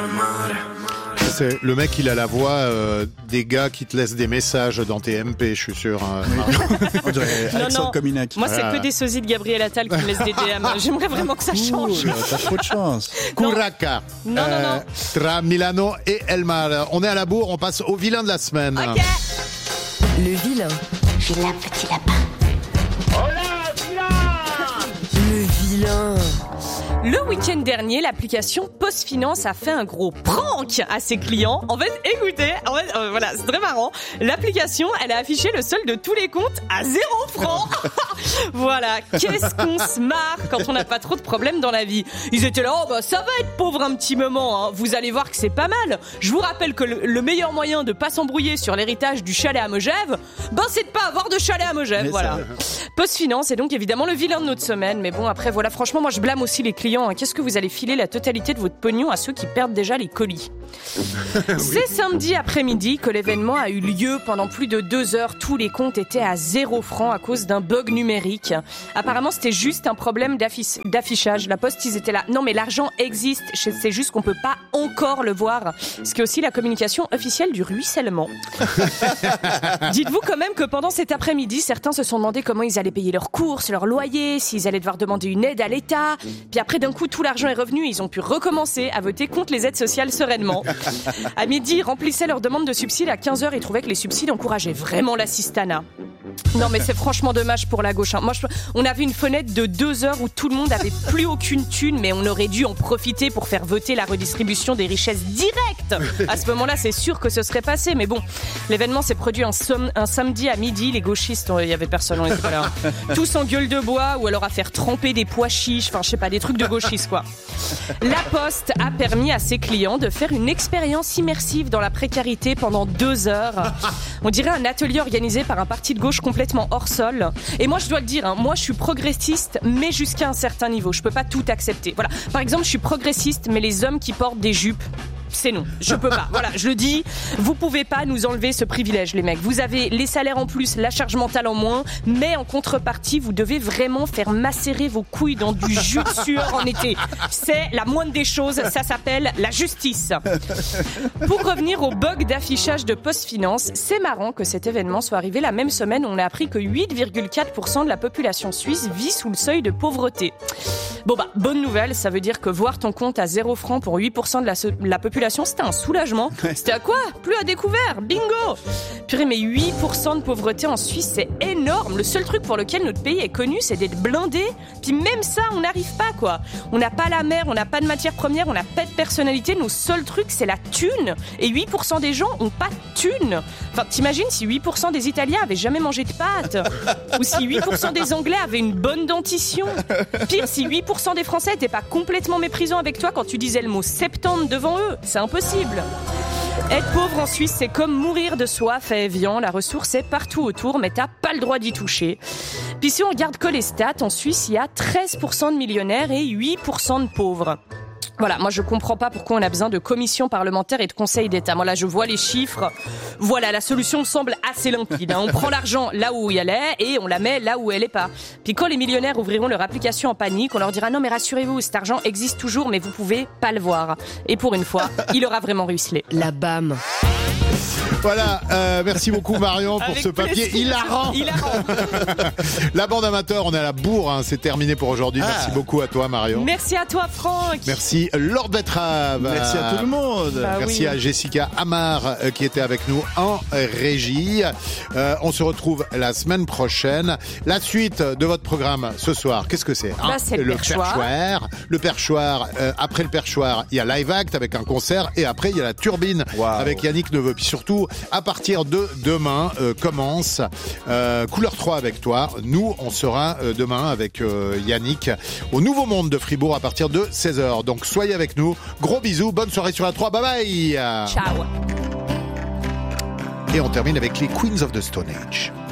C'est le mec, il a la voix des gars qui te laissent des messages dans tes MP, je suis sûr. On dirait Alexandre Cominac. Moi, c'est que des sosies de Gabriel Attal qui me laissent des DM. J'aimerais vraiment que ça change. T'as trop de chance. Curaca. Non. Tra Milano et Elmar. On est à la bourre, on passe au vilain de la semaine. Ok. Le vilain. Vilain petit lapin. Le vilain. Le week-end dernier, l'application PostFinance a fait un gros prank à ses clients. En fait, écoutez, voilà, c'est très marrant. L'application, elle a affiché le solde de tous les comptes à 0 francs. Voilà, qu'est-ce qu'on se marre quand on n'a pas trop de problèmes dans la vie. Ils étaient là, ça va être pauvre un petit moment, hein. Vous allez voir que c'est pas mal. Je vous rappelle que le meilleur moyen de pas s'embrouiller sur l'héritage du chalet à Megève, c'est de pas avoir de chalet à Megève, voilà. PostFinance est donc évidemment le vilain de notre semaine, mais bon, après, voilà, franchement, moi je blâme aussi les clients. Qu'est-ce que vous allez filer la totalité de votre pognon à ceux qui perdent déjà les colis? C'est samedi après-midi que l'événement a eu lieu. Pendant plus de 2 heures, tous les comptes étaient à 0 francs à cause d'un bug numérique. Apparemment, c'était juste un problème d'affichage. La Poste, ils étaient là. Non, mais l'argent existe. C'est juste qu'on peut pas encore le voir. Ce qui est aussi la communication officielle du ruissellement. Dites-vous quand même que pendant cet après-midi, certains se sont demandé comment ils allaient payer leurs courses, leur loyer, s'ils allaient devoir demander une aide à l'État. Puis après, d'un coup, tout l'argent est revenu et ils ont pu recommencer à voter contre les aides sociales sereinement. À midi, ils remplissaient leur demande de subsides. À 15h, ils trouvaient que les subsides encourageaient vraiment l'assistanat. Non, mais c'est franchement dommage pour la gauche. Moi, on avait une fenêtre de 2 heures où tout le monde avait plus aucune thune, mais on aurait dû en profiter pour faire voter la redistribution des richesses directes. À ce moment-là, c'est sûr que ce serait passé. Mais bon, l'événement s'est produit un samedi à midi. Les gauchistes, il y avait personne, on était pas là. Tous en gueule de bois ou alors à faire tremper des pois chiches. Enfin, je sais pas, des trucs de gauchistes, quoi. La Poste a permis à ses clients de faire une expérience immersive dans la précarité pendant 2 heures. On dirait un atelier organisé par un parti de gauche complètement hors sol. Et moi, je dois le dire, moi, je suis progressiste, mais jusqu'à un certain niveau. Je peux pas tout accepter. Voilà. Par exemple, je suis progressiste, mais les hommes qui portent des jupes, c'est non, je peux pas. Voilà, je le dis, vous pouvez pas nous enlever ce privilège, les mecs. Vous avez les salaires en plus, la charge mentale en moins, mais en contrepartie, vous devez vraiment faire macérer vos couilles dans du jus de sueur en été. C'est la moindre des choses, ça s'appelle la justice. Pour revenir au bug d'affichage de PostFinance, c'est marrant que cet événement soit arrivé la même semaine où on a appris que 8,4% de la population suisse vit sous le seuil de pauvreté. Bon bonne nouvelle, ça veut dire que voir ton compte à 0 francs pour 8% de la population, c'était un soulagement. C'était à quoi? Plus à découvert, bingo! Purée, mais 8% de pauvreté en Suisse, c'est énorme. Le seul truc pour lequel notre pays est connu, c'est d'être blindé. Puis même ça, on n'arrive pas, quoi. On n'a pas la mer, on n'a pas de matière première, on n'a pas de personnalité. Nos seuls trucs, c'est la thune. Et 8% des gens ont pas de thune. Enfin, t'imagines si 8% des Italiens avaient jamais mangé de pâtes? Ou si 8% des Anglais avaient une bonne dentition? Pire, si 8% des Français n'étaient pas complètement méprisants avec toi quand tu disais le mot 70 devant eux. C'est impossible. Être pauvre en Suisse, c'est comme mourir de soif à Évian. La ressource est partout autour, mais t'as pas le droit d'y toucher. Puis si on regarde que les stats, en Suisse, il y a 13% de millionnaires et 8% de pauvres. Voilà, moi je comprends pas pourquoi on a besoin de commissions parlementaires et de conseils d'État. Moi là je vois les chiffres, voilà, la solution me semble assez limpide. On prend l'argent là où il est et on la met là où elle est pas. Puis quand les millionnaires ouvriront leur application en panique, on leur dira non mais rassurez-vous, cet argent existe toujours mais vous pouvez pas le voir. Et pour une fois, il aura vraiment ruisselé. La BAM. Voilà, merci beaucoup Marion pour Avec ce papier plaisir. hilarant. La bande amateur, on est à la bourre, hein, c'est terminé pour aujourd'hui. Merci beaucoup à toi Marion. Merci à toi Franck. Merci Lord Betrave. Merci à tout le monde. Merci à Jessica Amar qui était avec nous en régie. On se retrouve la semaine prochaine. La suite de votre programme ce soir, qu'est-ce que c'est C'est le perchoir. Le perchoir, après le perchoir, il y a Live Act avec un concert et après il y a la turbine avec Yannick Neveu. Puis surtout, à partir de demain, commence Couleur 3 avec toi. Nous, on sera demain avec Yannick au Nouveau Monde de Fribourg à partir de 16h. Donc soyez avec nous. Gros bisous, bonne soirée sur la 3. Bye bye. Ciao. Et on termine avec les Queens of the Stone Age.